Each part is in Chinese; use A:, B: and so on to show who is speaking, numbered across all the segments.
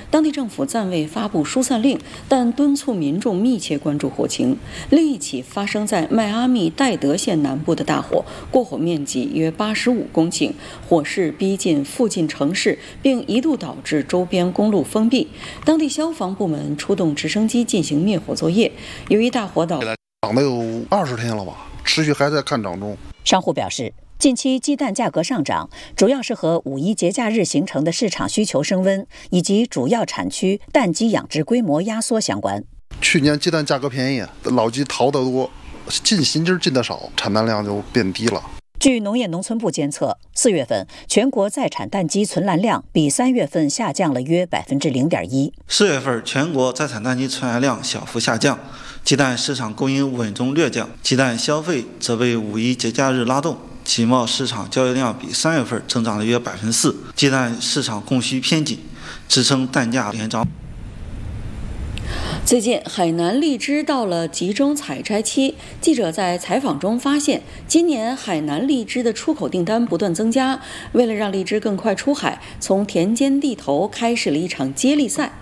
A: 当地政府暂未发布疏散令，但敦促民众密切关注火情。另一起发生在迈阿密戴德县南部的大火，过火面积约85公顷，火势逼近附近城市，并一度导致周边公路封闭。当地消防部门出动直升机进行灭火作业。由于大火导
B: 涨了有20天了吧，持续还在看涨中。
C: 商户表示，近期鸡蛋价格上涨，主要是和5·1节假日形成的市场需求升温，以及主要产区蛋鸡养殖规模压缩相关。
B: 去年鸡蛋价格便宜，老鸡淘得多，进新鸡进的少，产蛋量就变低了。
C: 据农业农村部监测，4月份全国在产蛋鸡存栏量比3月份下降了约0.1%。
D: 4月份全国在产蛋鸡存栏量小幅下降，鸡蛋市场供应稳中略降，鸡蛋消费则被5·1节假日拉动，集贸市场交易量比3月份增长了约4%，鸡蛋市场供需偏紧，支撑蛋价连涨。
A: 最近，海南荔枝到了集中采摘期。记者在采访中发现，今年海南荔枝的出口订单不断增加。为了让荔枝更快出海，从田间地头开始了一场接力赛。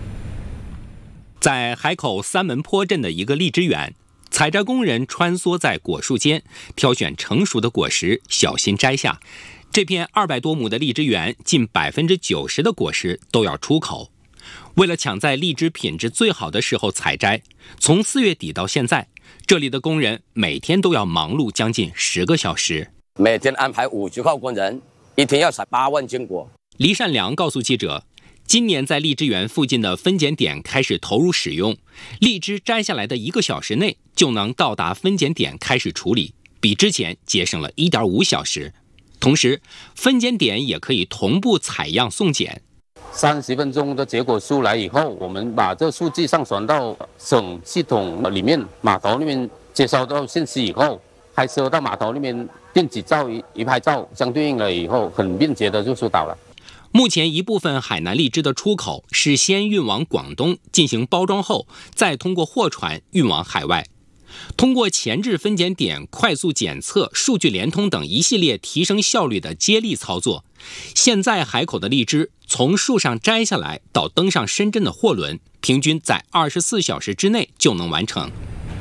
E: 在海口三门坡镇的一个荔枝园，采摘工人穿梭在果树间，挑选成熟的果实，小心摘下。这片200多亩的荔枝园，近90%的果实都要出口。为了抢在荔枝品质最好的时候采摘，从4月底到现在，这里的工人每天都要忙碌将近10个小时，
F: 每天安排50号工人，一天要采8万斤果。
E: 黎善良告诉记者，今年在荔枝园附近的分拣点开始投入使用，荔枝摘下来的1个小时内就能到达分拣点开始处理，比之前节省了1.5小时。同时，分拣点也可以同步采样送检。
G: 30分钟的结果出来以后，我们把这数据上传到省系统里面，码头那边接收到信息以后，开车到码头那边电子照一拍照，相对应了以后，很便捷的就收到了。
E: 目前一部分海南荔枝的出口是先运往广东进行包装后，再通过货船运往海外。通过前置分拣点、快速检测、数据联通等一系列提升效率的接力操作，现在海口的荔枝从树上摘下来到登上深圳的货轮，平均在24小时之内就能完成。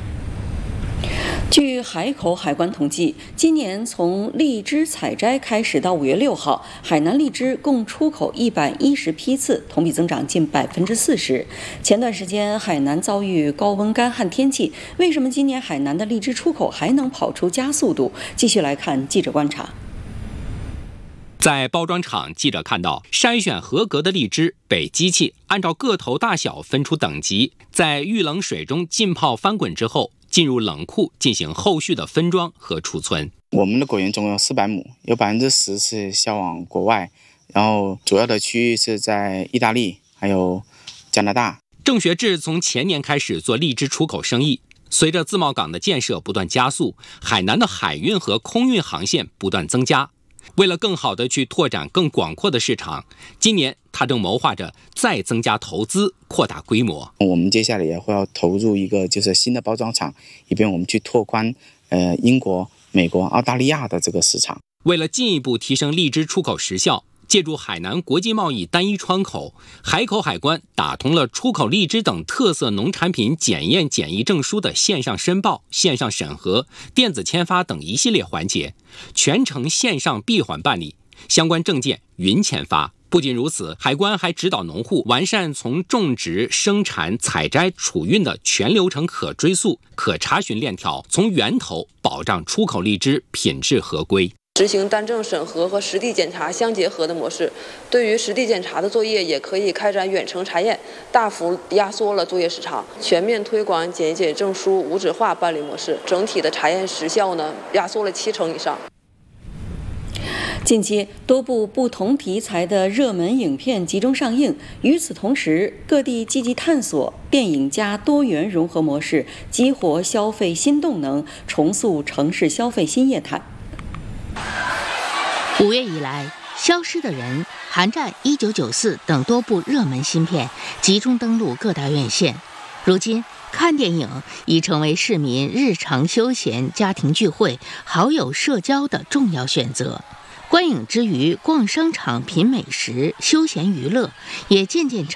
A: 据海口海关统计，今年从荔枝采摘开始到5月6号，海南荔枝共出口110批次，同比增长近40%。前段时间海南遭遇高温干旱天气，为什么今年海南的荔枝出口还能跑出加速度？继续来看记者观察。
E: 在包装厂，记者看到筛选合格的荔枝被机器按照个头大小分出等级，在遇冷水中浸泡翻滚之后，进入冷库进行后续的分装和储存。
H: 我们的果园总有400亩，有10%是销往国外，然后主要的区域是在意大利还有加拿大。
E: 郑学志从前年开始做荔枝出口生意，随着自贸港的建设不断加速，海南的海运和空运航线不断增加。为了更好地去拓展更广阔的市场，今年他正谋划着再增加投资，扩大规模。
H: 我们接下来也会要投入一个就是新的包装厂，以便我们去拓宽英国、美国、澳大利亚的这个市场。
E: 为了进一步提升荔枝出口时效，借助海南国际贸易单一窗口，海口海关打通了出口荔枝等特色农产品检验检疫证书的线上申报、线上审核、电子签发等一系列环节，全程线上闭环办理，相关证件云签发。不仅如此，海关还指导农户完善从种植、生产、采摘、储运的全流程可追溯、可查询链条，从源头保障出口荔枝品质合规。
I: 实行单证审核和实地检查相结合的模式，对于实地检查的作业也可以开展远程查验，大幅压缩了作业时长。全面推广检验证书无纸化办理模式，整体的查验时效呢压缩了70%以上。
A: 近期，多部不同题材的热门影片集中上映。与此同时，各地积极探索电影加多元融合模式，激活消费新动能，重塑城市消费新业态。
J: 5月以来，《消失的人》、《寒战1994》等多部热门新片集中登陆各大院线。如今，看电影已成为市民日常休闲、家庭聚会、好友社交的重要选择。观影之余，逛商场、品美食、休闲娱乐也渐渐成